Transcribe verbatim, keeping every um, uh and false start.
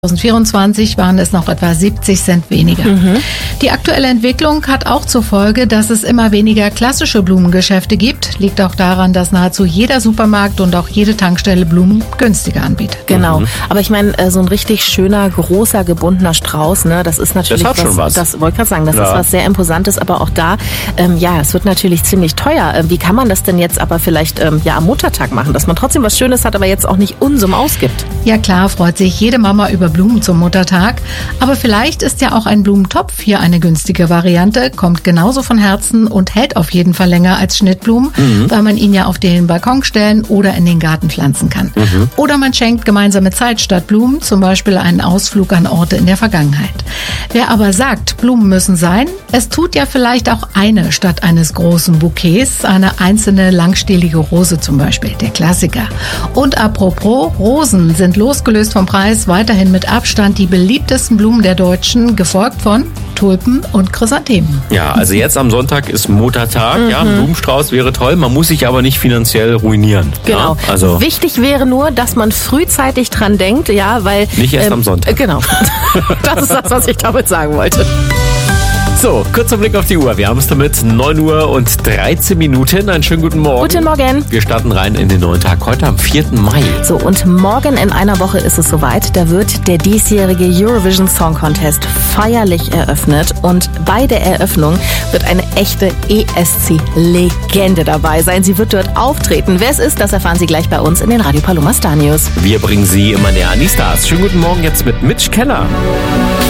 zweitausendvierundzwanzig waren es noch etwa siebzig Cent weniger. Mhm. Die aktuelle Entwicklung hat auch zur Folge, dass es immer weniger klassische Blumengeschäfte gibt. Liegt auch daran, dass nahezu jeder Supermarkt und auch jede Tankstelle Blumen günstiger anbietet. Genau. Mhm. Aber ich meine, so ein richtig schöner, großer, gebundener Strauß, ne, das ist natürlich das hat schon was. Das wollte ich gerade sagen, das ja. ist was sehr Imposantes, aber auch da, ähm, ja, es wird natürlich ziemlich teuer. Wie kann man das denn jetzt aber vielleicht ähm, ja am Muttertag machen, dass man trotzdem was Schönes hat, aber jetzt auch nicht Unsummen ausgibt? Ja klar, freut sich jede Mama über Blumen zum Muttertag. Aber vielleicht ist ja auch ein Blumentopf hier eine günstige Variante, kommt genauso von Herzen und hält auf jeden Fall länger als Schnittblumen, mhm. weil man ihn ja auf den Balkon stellen oder in den Garten pflanzen kann. Mhm. Oder man schenkt gemeinsame Zeit statt Blumen, zum Beispiel einen Ausflug an Orte in der Vergangenheit. Wer aber sagt, Blumen müssen sein, es tut ja vielleicht auch eine statt eines großen Bouquets, eine einzelne langstielige Rose zum Beispiel, der Klassiker. Und apropos, Rosen sind losgelöst vom Preis weiterhin mit Abstand die beliebtesten Blumen der Deutschen, gefolgt von Tulpen und Chrysanthemen. Ja, also jetzt am Sonntag ist Muttertag. Mhm. Ja, ein Blumenstrauß wäre toll. Man muss sich aber nicht finanziell ruinieren. Genau. Ja, also wichtig wäre nur, dass man frühzeitig dran denkt, ja, weil nicht erst ähm, am Sonntag. Genau. Das ist das, was ich damit sagen wollte. So, kurzer Blick auf die Uhr. Wir haben es damit neun Uhr und dreizehn Minuten. Einen schönen guten Morgen. Guten Morgen. Wir starten rein in den neuen Tag heute am vierten Mai. So, und morgen in einer Woche ist es soweit. Da wird der diesjährige Eurovision Song Contest feierlich eröffnet. Und bei der Eröffnung wird eine echte E S C-Legende dabei sein. Sie wird dort auftreten. Wer es ist, das erfahren Sie gleich bei uns in den Radio Paloma Star News. Wir bringen Sie immer näher an die Stars. Schönen guten Morgen jetzt mit Mitch Keller.